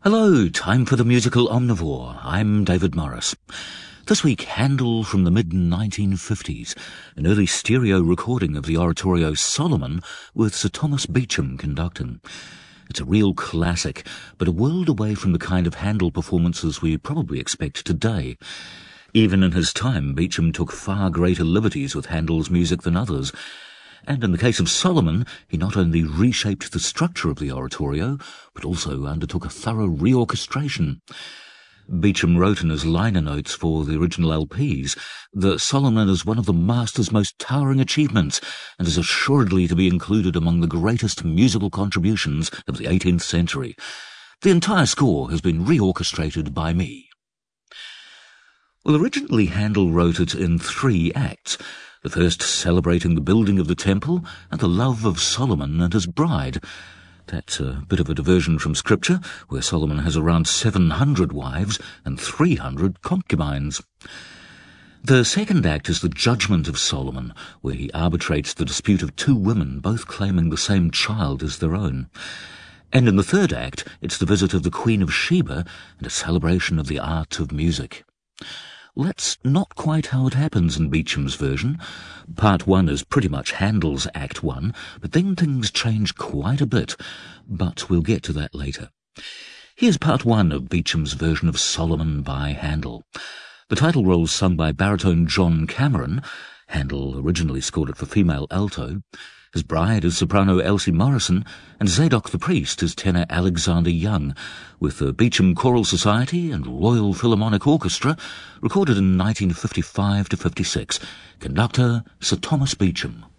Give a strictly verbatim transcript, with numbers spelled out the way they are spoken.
Hello, time for the musical omnivore. I'm David Morris. This week, Handel from the mid nineteen fifties, an early stereo recording of the oratorio Solomon with Sir Thomas Beecham conducting. It's a real classic, but a world away from the kind of Handel performances we probably expect today. Even in his time, Beecham took far greater liberties with Handel's music than others. And in the case of Solomon, he not only reshaped the structure of the oratorio, but also undertook a thorough reorchestration. Beecham wrote in his liner notes for the original L Ps that Solomon is one of the master's most towering achievements and is assuredly to be included among the greatest musical contributions of the eighteenth century. The entire score has been reorchestrated by me. Well, originally Handel wrote it in three acts, the first celebrating the building of the temple and the love of Solomon and his bride. That's a bit of a diversion from Scripture, where Solomon has around seven hundred wives and three hundred concubines. The second act is the judgment of Solomon, where he arbitrates the dispute of two women, both claiming the same child as their own. And in the third act, it's the visit of the Queen of Sheba and a celebration of the art of music. Well, that's not quite how it happens in Beecham's version. Part one is pretty much Handel's Act One, but then things change quite a bit. But we'll get to that later. Here's part one of Beecham's version of Solomon by Handel. The title role's sung by baritone John Cameron. Handel originally scored it for female alto. His bride is soprano Elsie Morrison, and Zadok the priest is tenor Alexander Young, with the Beecham Choral Society and Royal Philharmonic Orchestra, recorded in nineteen fifty-five to fifty-six. Conductor Sir Thomas Beecham.